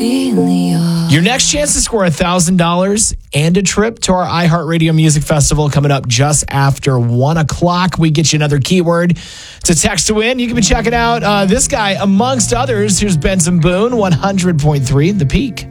Your next chance to score $1,000 and a trip to our iHeartRadio Music Festival coming up just after 1 o'clock. We get you another keyword to text to win. You can be checking out this guy amongst others. Here's Benson Boone, 100.3 The Peak.